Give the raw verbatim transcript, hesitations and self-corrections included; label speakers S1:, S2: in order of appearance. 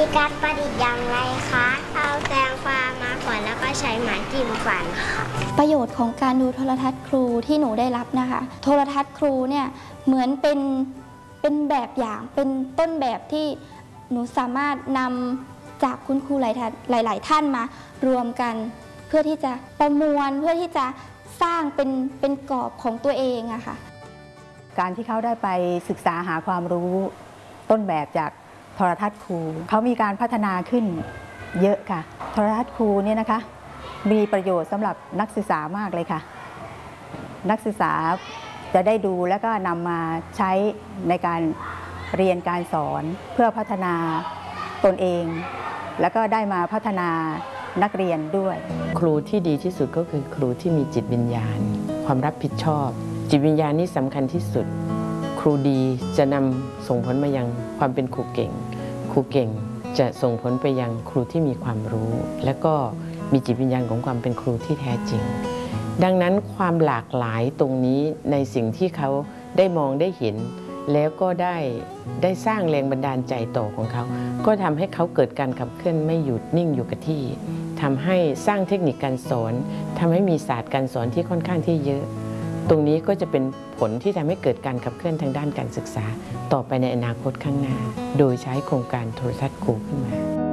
S1: การประดิษฐ์อย่างไรคะเอาแตงกวามาฝานแล้วก็ใช้ไม้จิ้มฟันค่ะ
S2: ประโยชน์ของการดูโทรทัศน์ครูที่หนูได้รับนะคะโทรทัศน์ครูเนี่ยเหมือนเป็นเป็นแบบอย่างเป็นต้นแบบที่หนูสามารถนำจากคุณครูหลายหลายหลายท่านมารวมกันเพื่อที่จะประมวลเพื่อที่จะสร้างเป็นเป็นกรอบของตัวเองอะค่ะ
S3: การที่เขาได้ไปศึกษาหาความรู้ต้นแบบจากโทรทัศน์ครูเขามีการพัฒนาขึ้นเยอะค่ะโทรทัศน์ครูเนี่ยนะคะมีประโยชน์สำหรับนักศึกษามากเลยค่ะนักศึกษาจะได้ดูแล้วก็นำมาใช้ในการเรียนการสอนเพื่อพัฒนาตนเองแล้วก็ได้มาพัฒนานักเรียนด้วย
S4: ครูที่ดีที่สุดก็คือครูที่มีจิตวิญญาณความรับผิดชอบจิตวิญญาณนี่สำคัญที่สุดครูดีจะนำส่งผลมายังความเป็นครูเก่งครูเก่งจะส่งผลไปยังครูที่มีความรู้และก็มีจิตวิญญาณของความเป็นครูที่แท้จริงดังนั้นความหลากหลายตรงนี้ในสิ่งที่เขาได้มองได้เห็นแล้วก็ได้ได้สร้างแรงบันดาลใจต่อของเขาก็ทำให้เขาเกิดการขับเคลื่อนไม่หยุดนิ่งอยู่กับที่ทำให้สร้างเทคนิคการสอนทำให้มีศาสตร์การสอนที่ค่อนข้างที่เยอะตรงนี้ก็จะเป็นผลที่ทำให้เกิดการขับเคลื่อนทางด้านการศึกษาต่อไปในอนาคตข้างหน้าโดยใช้โครงการโทรทัศน์ครูขึ้นมา